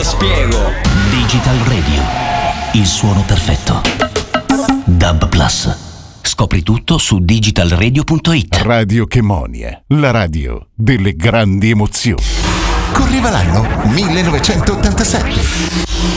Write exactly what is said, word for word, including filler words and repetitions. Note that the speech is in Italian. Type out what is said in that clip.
spiego. Digital Radio, il suono perfetto. Dub Plus. Scopri tutto su digital radio punto it. Radio Chemonia, la radio delle grandi emozioni. Correva l'anno millenovecentottantasette.